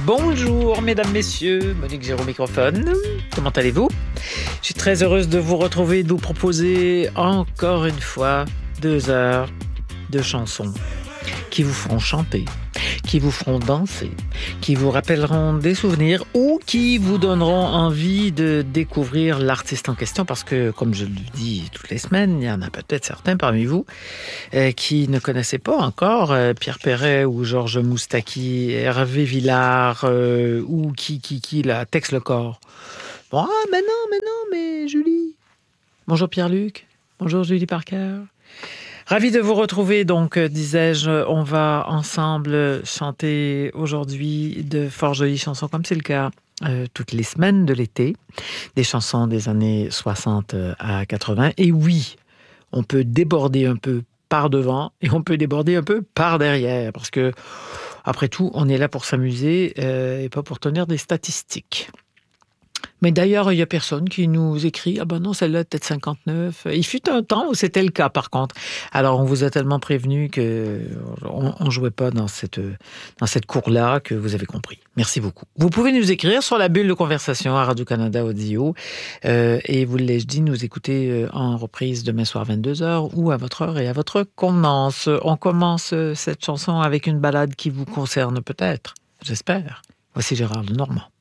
Bonjour mesdames, messieurs, Monique Géraud microphone. Comment allez-vous? Je suis très heureuse de vous retrouver et de vous proposer encore une fois 2 heures de chansons qui vous feront chanter, qui vous feront danser, qui vous rappelleront des souvenirs ou qui vous donneront envie de découvrir l'artiste en question parce que, comme je le dis toutes les semaines, il y en a peut-être certains parmi vous qui ne connaissaient pas encore Pierre Perret ou Georges Moustaki, Hervé Villard ou qui là, Tex Le Corps. Bon, mais Julie. Bonjour Pierre-Luc. Bonjour Julie Parker. Ravi de vous retrouver, donc, disais-je, on va ensemble chanter aujourd'hui de fort jolies chansons, comme c'est le cas toutes les semaines de l'été, des chansons des années 60 à 80. Et oui, on peut déborder un peu par devant et on peut déborder un peu par derrière, parce que, après tout, on est là pour s'amuser et pas pour tenir des statistiques. Mais d'ailleurs, il n'y a personne qui nous écrit « Ah ben non, celle-là, peut-être 59 ». Il fut un temps où c'était le cas, par contre. Alors, on vous a tellement prévenu qu'on ne jouait pas dans cette cour-là que vous avez compris. Merci beaucoup. Vous pouvez nous écrire sur la bulle de conversation à Radio-Canada Audio. Et vous l'ai-je dit, nous écouter en reprise demain soir 22h ou à votre heure et à votre convenance. On commence cette chanson avec une balade qui vous concerne peut-être, j'espère. Voici Gérard Lenormand.